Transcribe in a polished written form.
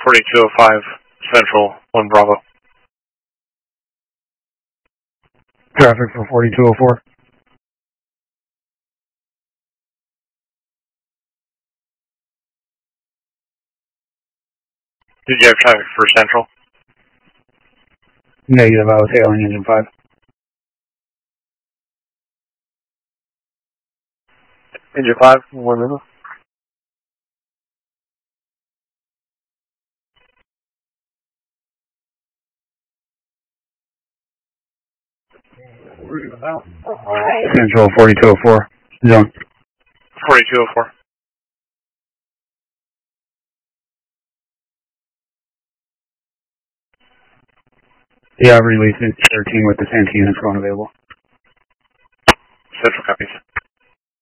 4205 Central, 1 Bravo. Traffic for 4204. Did you have traffic for Central? Negative, I was hailing engine 5. Engine 5, 1 minute. Central 4204. Zone. 4204. Yeah, I've released it 13 with the Santee units going available. Central copies.